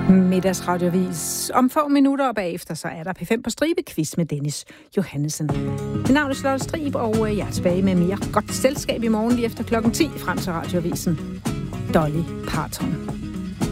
Middagsradiovis. Om få minutter og bagefter, så er der P5 på stribe quiz med Dennis Johannessen. Mit navn er Charlotte Strib, og jeg er tilbage med mere godt selskab i morgen lige efter klokken 10 frem til radioavisen. Dolly Parton.